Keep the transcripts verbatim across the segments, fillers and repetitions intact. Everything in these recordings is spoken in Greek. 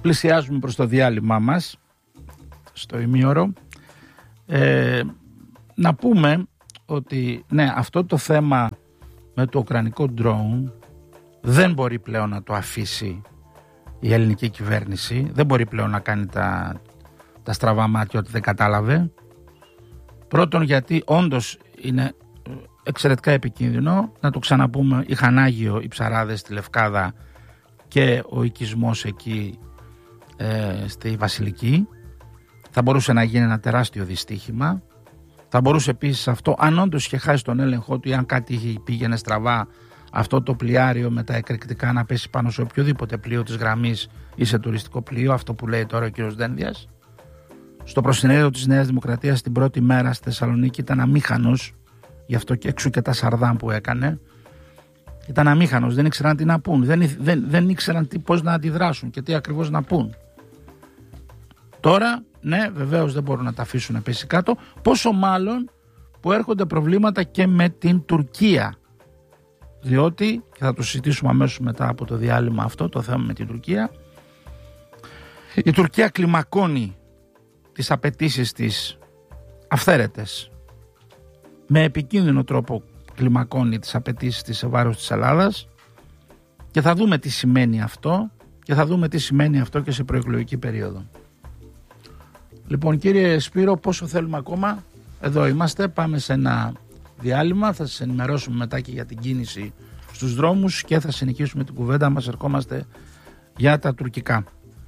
πλησιάζουμε προς το διάλειμμα μας, στο ημίωρο. Ε, να πούμε ότι ναι, αυτό το θέμα με το ουκρανικό drone δεν μπορεί πλέον να το αφήσει η ελληνική κυβέρνηση. Δεν μπορεί πλέον να κάνει τα, τα στραβά μάτια ότι δεν κατάλαβε. Πρώτον, γιατί όντως είναι εξαιρετικά επικίνδυνο. Να το ξαναπούμε, είχαν άγιο οι ψαράδες στη Λευκάδα και ο οικισμός εκεί ε, στη Βασιλική. Θα μπορούσε να γίνει ένα τεράστιο δυστύχημα. Θα μπορούσε επίσης αυτό, αν όντως είχε χάσει τον έλεγχό του ή αν κάτι πήγαινε στραβά, αυτό το πλοιάριο με τα εκρηκτικά να πέσει πάνω σε οποιοδήποτε πλοίο της γραμμής ή σε τουριστικό πλοίο, αυτό που λέει τώρα ο κύριος Δένδιας. Στο προσυνέδριο της Νέας Δημοκρατίας την πρώτη μέρα στη Θεσσαλονίκη ήταν αμήχανος, γι' αυτό και έξω και τα σαρδάμ που έκανε. Ήταν αμήχανος, δεν ήξεραν τι να πούν, δεν, δεν, δεν ήξεραν τι, πώς να αντιδράσουν και τι ακριβώς να πούν. Τώρα, ναι, βεβαίως δεν μπορούν να τα αφήσουν να πέσει κάτω, πόσο μάλλον που έρχονται προβλήματα και με την Τουρκία. Διότι, και θα το συζητήσουμε αμέσως μετά από το διάλειμμα αυτό, το θέμα με την Τουρκία, η Τουρκία κλιμακώνει τις απαιτήσεις της αυθαίρετες. Με επικίνδυνο τρόπο κλιμακώνει τις απαιτήσεις της σε βάρος της Ελλάδας και θα δούμε τι σημαίνει αυτό και θα δούμε τι σημαίνει αυτό και σε προεκλογική περίοδο. Λοιπόν, κύριε Σπύρο, πόσο θέλουμε ακόμα? Εδώ είμαστε, πάμε σε ένα διάλειμμα, θα σας ενημερώσουμε μετά και για την κίνηση στους δρόμους και θα συνεχίσουμε την κουβέντα μας, ερχόμαστε για τα τουρκικά.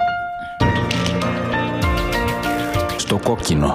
Στο κόκκινο.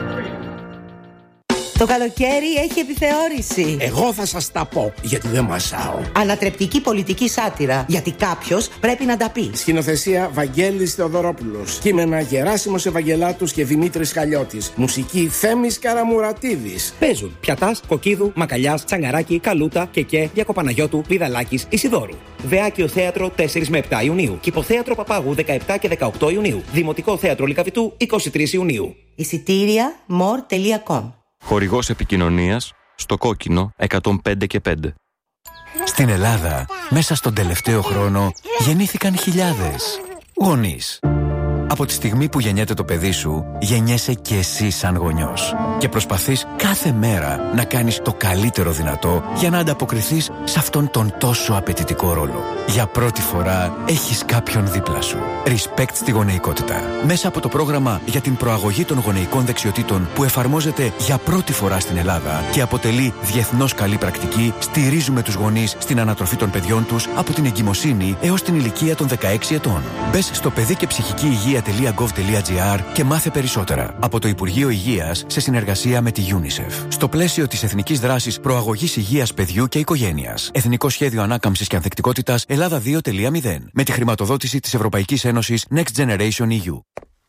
Το καλοκαίρι έχει επιθεώρηση. Εγώ θα σας τα πω, γιατί δεν μασάω. Ανατρεπτική πολιτική σάτυρα, γιατί κάποιος πρέπει να τα πει. Σκηνοθεσία Βαγγέλης Θεοδωρόπουλος. Κείμενα Γεράσιμος Ευαγγελάτους και Δημήτρης Χαλιώτης. Μουσική Θέμης Καραμουρατίδης. Παίζουν Πιατάς, Κοκκίδου, Μακαλιάς, Τσαγκαράκη, Καλούτα, Κεκέ, Διακοπαναγιώτου, Βιδαλάκης, Ισιδόρου. Δεάκιο Θέατρο τέσσερα με επτά Ιουνίου. Κηποθέατρο Παπάγου δεκαεπτά και δεκαοκτώ Ιουνίου. Δημοτικό Θέατρο Λυκαβητού είκοσι τρεις Ιουνίου. Εισιτήρια μορ τελεία κομ. Χορηγός επικοινωνίας στο κόκκινο εκατόν πέντε και πέντε. Στην Ελλάδα, μέσα στον τελευταίο χρόνο, γεννήθηκαν χιλιάδες γονείς. Από τη στιγμή που γεννιέται το παιδί σου, γεννιέσαι και εσύ σαν γονιός. Και προσπαθείς κάθε μέρα να κάνεις το καλύτερο δυνατό για να ανταποκριθείς σε αυτόν τον τόσο απαιτητικό ρόλο. Για πρώτη φορά έχεις κάποιον δίπλα σου. Respect στη γονεϊκότητα. Μέσα από το πρόγραμμα για την προαγωγή των γονεϊκών δεξιοτήτων που εφαρμόζεται για πρώτη φορά στην Ελλάδα και αποτελεί διεθνώς καλή πρακτική, στηρίζουμε τους γονείς στην ανατροφή των παιδιών τους από την εγκυμοσύνη έως την ηλικία των δεκαέξι ετών. Μπες στο παιδί και ψυχική υγεία τελεία γκοβ τελεία τζι άρ και μάθε περισσότερα. Από το Υπουργείο Υγείας σε συνεργασία με τη UNICEF. Στο πλαίσιο της Εθνικής Δράσης Προαγωγής Υγείας Παιδιού και Οικογένειας. Εθνικό Σχέδιο Ανάκαμψης και Ανθεκτικότητας Ελλάδα δύο τελεία μηδέν. Με τη χρηματοδότηση της Ευρωπαϊκής Ένωσης Next Generation ι γιου.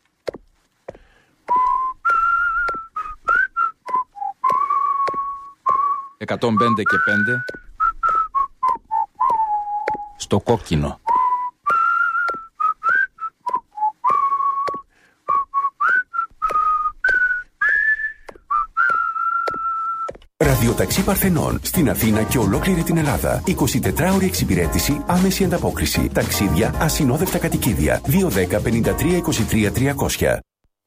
εκατόν πέντε και πέντε. Στο κόκκινο. Ραδιοταξί Παρθενών στην Αθήνα και ολόκληρη την Ελλάδα. εικοσιτετράωρη εξυπηρέτηση, άμεση ανταπόκριση. Ταξίδια, ασυνόδευτα κατοικίδια. δύο δέκα πενήντα τρία είκοσι τρία τριακόσια.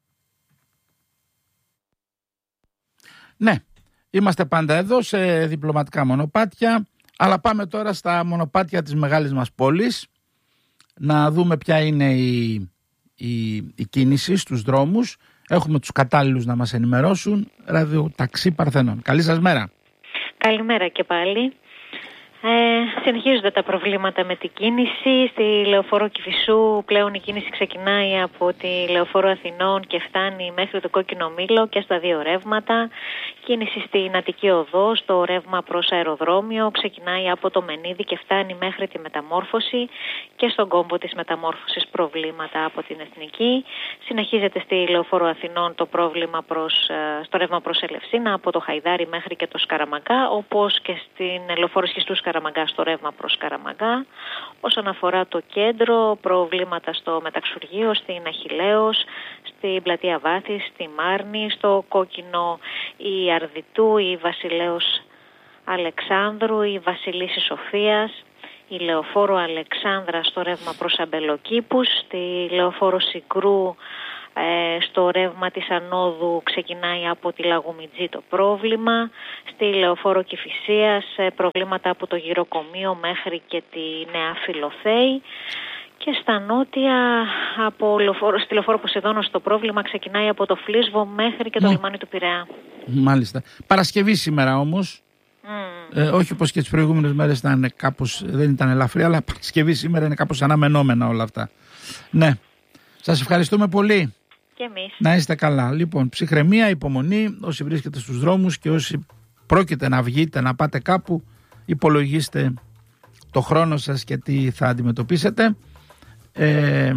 Ναι, είμαστε πάντα εδώ σε διπλωματικά μονοπάτια, αλλά πάμε τώρα στα μονοπάτια της μεγάλης μας πόλης να δούμε ποια είναι η, η, η κίνηση στους δρόμους. Έχουμε τους κατάλληλους να μας ενημερώσουν. Ραδιοταξί Παρθενών. Καλή σας μέρα. Καλημέρα και πάλι. Ε, συνεχίζονται τα προβλήματα με την κίνηση. Στη Λεωφόρο Κηφισού πλέον η κίνηση ξεκινάει από τη Λεωφόρο Αθηνών και φτάνει μέχρι το Κόκκινο Μήλο και στα δύο ρεύματα. Κίνηση στην Αττική Οδό, στο ρεύμα προς αεροδρόμιο, ξεκινάει από το Μενίδη και φτάνει μέχρι τη Μεταμόρφωση και στον κόμπο της Μεταμόρφωσης προβλήματα από την Εθνική. Συνεχίζεται στη Λεωφόρο Αθηνών το πρόβλημα προς, στο ρεύμα προς Ελευσίνα από το Χαϊδάρι μέχρι και το Σκαραμαγκά, όπως και στην Λεωφόρο Σχιστού Σκαραμαγκά στο ρεύμα προς Σκαραμαγκά. Όσον αφορά το κέντρο, προβλήματα στο Μεταξουργείο, στην Αχιλλέως, στην Πλατεία Βάθης, στη Μάρνη, στο Κόκκινο η Αρδιτού, η Βασιλέως Αλεξάνδρου, η Βασιλίσσης Σοφίας, η λεωφόρο Αλεξάνδρα στο ρεύμα προς Αμπελοκήπους, στη λεωφόρο Συγκρού ε, στο ρεύμα της Ανόδου ξεκινάει από τη Λαγουμιτζή το πρόβλημα, στη λεωφόρο Κηφισίας ε, προβλήματα από το Γυροκομείο μέχρι και τη Νέα Φιλοθέη. Και στα νότια, από λεωφόρο, στη λεωφόρο Ποσειδώνος το πρόβλημα ξεκινάει από το Φλίσβο μέχρι και το mm. λιμάνι του Πειραιά. Μάλιστα. Παρασκευή σήμερα όμως, mm. ε, όχι όπως και τις προηγούμενες μέρες ήταν κάπως, δεν ήταν ελαφρύ, αλλά Παρασκευή σήμερα είναι κάπως αναμενόμενα όλα αυτά. Ναι, σας ευχαριστούμε πολύ. Και εμείς. Να είστε καλά. Λοιπόν, ψυχραιμία, υπομονή, όσοι βρίσκετε στους δρόμους και όσοι πρόκειται να βγείτε, να πάτε κάπου, υπολογίστε το χρόνο σας και τι θα αντιμετωπίσετε. Ε,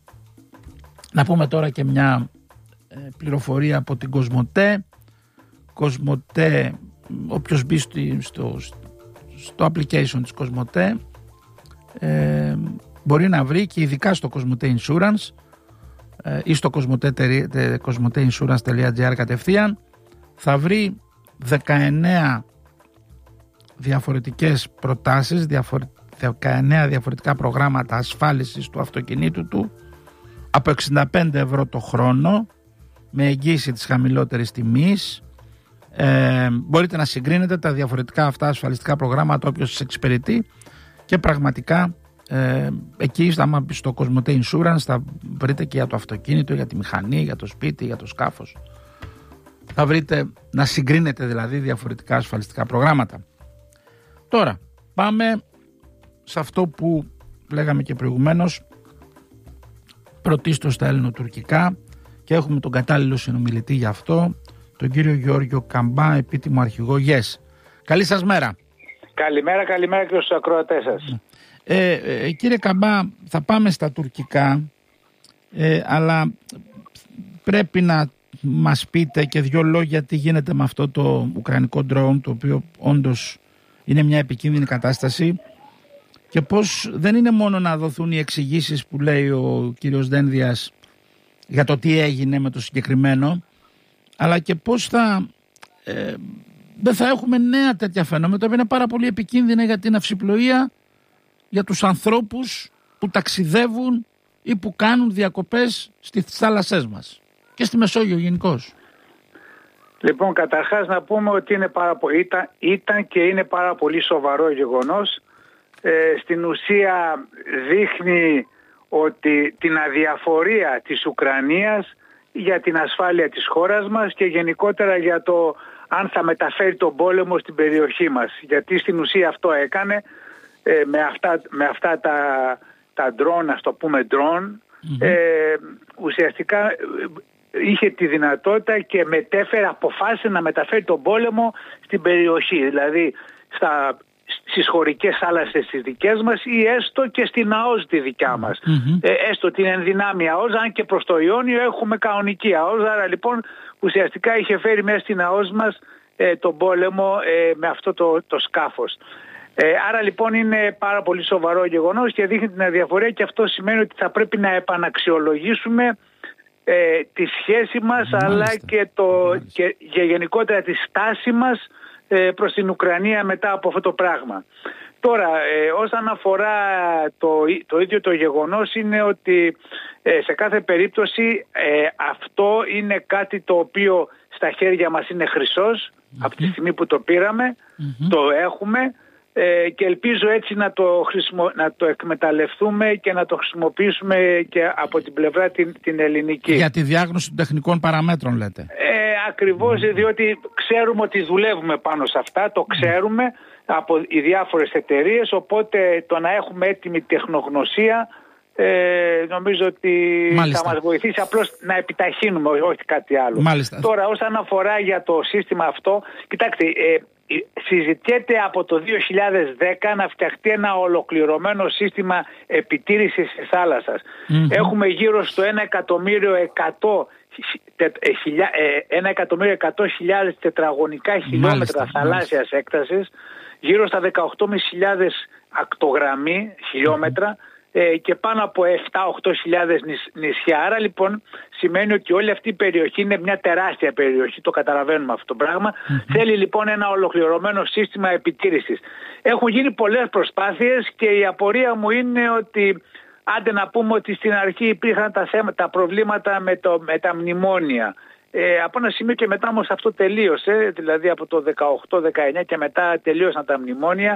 να πούμε τώρα και μια ε, πληροφορία από την Κοσμοτέ. Κοσμοτέ, όποιος μπει στο, στο application της Κοσμοτέ ε, μπορεί να βρει, και ειδικά στο Κοσμοτέ Insurance ε, ή στο κοσμοτέ insurance τελεία τζι άρ κατευθείαν, θα βρει δεκαεννέα διαφορετικές προτάσεις, διαφορετικές δεκαεννέα διαφορετικά προγράμματα ασφάλισης του αυτοκινήτου του από εξήντα πέντε ευρώ το χρόνο με εγγύηση της χαμηλότερης τιμής. Ε, μπορείτε να συγκρίνετε τα διαφορετικά αυτά ασφαλιστικά προγράμματα όποιος σας εξυπηρετεί και πραγματικά ε, εκεί στο Cosmote Insurance θα βρείτε και για το αυτοκίνητο, για τη μηχανή, για το σπίτι, για το σκάφος. Θα βρείτε να συγκρίνετε δηλαδή διαφορετικά ασφαλιστικά προγράμματα. Τώρα πάμε σε αυτό που λέγαμε και προηγουμένως, πρωτίστως στα ελληνοτουρκικά, και έχουμε τον κατάλληλο συνομιλητή για αυτό, τον κύριο Γεώργιο Καμπά, επίτιμο αρχηγό ΓΕΣ. Καλή σας μέρα. Καλημέρα, καλημέρα και στους ακροατές σας. Ε, ε, κύριε Καμπά, θα πάμε στα τουρκικά, ε, αλλά πρέπει να μας πείτε και δύο λόγια τι γίνεται με αυτό το ουκρανικό drone, το οποίο όντως είναι μια επικίνδυνη κατάσταση. Και πώς δεν είναι μόνο να δοθούν οι εξηγήσεις που λέει ο κύριος Δένδιας για το τι έγινε με το συγκεκριμένο, αλλά και πώς θα, ε, δεν θα έχουμε νέα τέτοια φαινόμενα, τα οποία είναι πάρα πολύ επικίνδυνα για την αυσιπλοεία, για τους ανθρώπους που ταξιδεύουν ή που κάνουν διακοπές στις θάλασσές μας και στη Μεσόγειο γενικώς. Λοιπόν, καταρχάς να πούμε ότι είναι πάρα πολύ, ήταν, ήταν και είναι πάρα πολύ σοβαρό γεγονός. Ε, στην ουσία δείχνει ότι την αδιαφορία της Ουκρανίας για την ασφάλεια της χώρας μας και γενικότερα για το αν θα μεταφέρει τον πόλεμο στην περιοχή μας. Γιατί στην ουσία αυτό έκανε ε, με, αυτά, με αυτά τα, τα drone, ας το πούμε drone, mm-hmm. ε, ουσιαστικά είχε τη δυνατότητα και μετέφερε, αποφάσισε να μεταφέρει τον πόλεμο στην περιοχή. Δηλαδή στα στις χωρικές θάλασσες τις δικές μας ή έστω και στην ΑΟΣ τη δικιά μας. Mm-hmm. Ε, έστω την ενδυνάμει ΑΟΣ, αν και προς το Ιόνιο έχουμε κανονική ΑΟΣ. Άρα λοιπόν ουσιαστικά είχε φέρει μέσα στην ΑΟΣ μας ε, τον πόλεμο ε, με αυτό το, το σκάφος. Ε, άρα λοιπόν είναι πάρα πολύ σοβαρό γεγονός και δείχνει την αδιαφορία, και αυτό σημαίνει ότι θα πρέπει να επαναξιολογήσουμε ε, τη σχέση μας, Μάλιστα. αλλά και, το, και, και γενικότερα τη στάση μας προς την Ουκρανία μετά από αυτό το πράγμα. Τώρα, ε, όσον αφορά το, το ίδιο το γεγονός, είναι ότι ε, σε κάθε περίπτωση ε, αυτό είναι κάτι το οποίο στα χέρια μας είναι χρυσός, mm-hmm. από τη στιγμή που το πήραμε, mm-hmm. το έχουμε ε, και ελπίζω έτσι να το, χρησιμο, να το εκμεταλλευτούμε και να το χρησιμοποιήσουμε και από την πλευρά την, την ελληνική. Για τη διάγνωση των τεχνικών παραμέτρων λέτε. Ε, ακριβώς, mm-hmm. διότι ξέρουμε ότι δουλεύουμε πάνω σε αυτά, το ξέρουμε mm-hmm. από οι διάφορες εταιρείες, οπότε το να έχουμε έτοιμη τεχνογνωσία ε, νομίζω ότι Μάλιστα. θα μας βοηθήσει απλώς να επιταχύνουμε, όχι κάτι άλλο. Μάλιστα. Τώρα όσον αφορά για το σύστημα αυτό, κοιτάξτε, ε, συζητιέται από το δύο χιλιάδες δέκα να φτιαχτεί ένα ολοκληρωμένο σύστημα επιτήρησης της θάλασσας. Mm-hmm. Έχουμε γύρω στο ένα εκατομμύριο εκατό χιλιάδες τετραγωνικά χιλιόμετρα μάλιστα, θαλάσσιας μάλιστα. έκτασης, γύρω στα δεκαοκτώ χιλιάδες ακτογραμμή χιλιόμετρα, ε, και πάνω από επτά με οκτώ χιλιάδες νησιά. Άρα λοιπόν σημαίνει ότι όλη αυτή η περιοχή είναι μια τεράστια περιοχή, το καταλαβαίνουμε αυτό το πράγμα. Mm-hmm. Θέλει λοιπόν ένα ολοκληρωμένο σύστημα επιτήρησης. Έχουν γίνει πολλές προσπάθειες και η απορία μου είναι ότι άντε να πούμε ότι στην αρχή υπήρχαν τα, θέματα, τα προβλήματα με, το, με τα μνημόνια. Ε, από ένα σημείο και μετά όμως αυτό τελείωσε, δηλαδή από το δεκαοκτώ δεκαεννιά και μετά τελείωσαν τα μνημόνια.